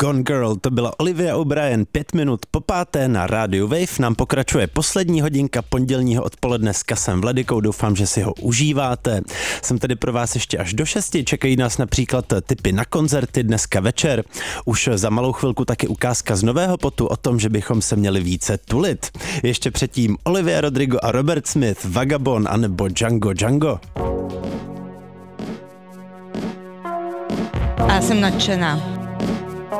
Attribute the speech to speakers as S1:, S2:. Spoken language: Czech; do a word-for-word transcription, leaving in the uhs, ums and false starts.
S1: Gone Girl, to byla Olivia O'Brien, pět minut po páté na rádiu Wave. Nám pokračuje poslední hodinka pondělního odpoledne s Kasem Vladykou, doufám, že si ho užíváte. Jsem tady pro vás ještě až do šesti, čekají nás například tipy na koncerty dneska večer. Už za malou chvilku taky ukázka z nového potu o tom, že bychom se měli více tulit. Ještě předtím Olivia Rodrigo a Robert Smith, Vagabond anebo Django Django.
S2: A jsem nadšená.